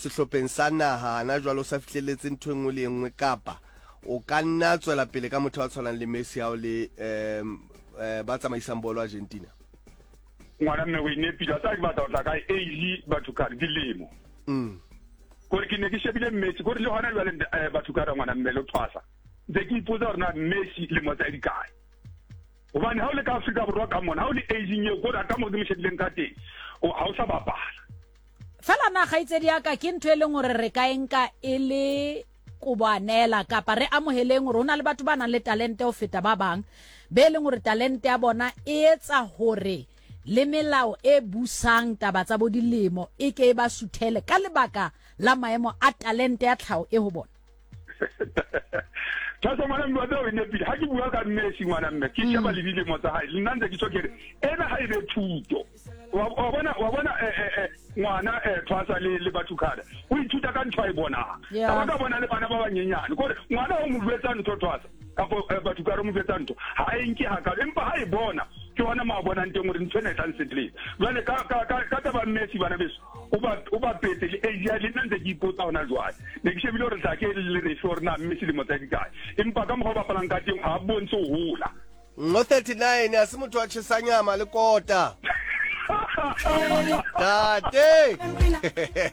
sehlopheng sa naha hana jwalo sa fihlelletse ntho engwe le engwe kapa o ka nna tswela pele ka motho wa tshwanang le Messi hao le ba tsamaisang bolo Argentina? Ngwana mme o inepile tsa ba tla ka age batho ka dilemo gore ke ne ke shebile Messi gore le hona jwale batho ka ngwana mme lo twasa ntse ke ipotsa gore na Messi le motsa di kae hobane ha o le ka Afrika Borwa ka mona ha o le aging ye gore ka mo di moshebileng ka teng o ha o sa bapala fela na gaitsedi ya ka ke ntho e leng gore re ka enka e le kobanela kapa re amoheleng gore ona le batho ba nang le talente o feta ba bang be leng gore talente ya bona e etsa hore le melao e busang taba tsa bo dilemo e ke ba suthele ka lebaka la maemo a talente ya tlhao e ho bona. Tsa mona mwa tsa wena pele ha ke bua ka Messi ngwana mme ke sheba le dilemo tsa hae nna ntse ke tsokere ena ha ile thuto wa bona ngwana twasa le batho kada o ithuta ka ntho a e bona ka bona le bana ba banyenyane gore ngwana o mo bletsa ntho twasa ka batho kada mo bletsa ntho ha e nke ha ka empa ha e bona ke bona ma bona nteng gore ntho ena tla nsetle jwale ka ba Messi bana beso o ba pete le Asia le nna ntse ke ipotsa ona jwale ne ke shebile gore tla ke le re for na Messi le motsa dikae empa ka mo ba palang ka teng ha bontsho hola no 39 a se motho wa tshesanyama le kota tate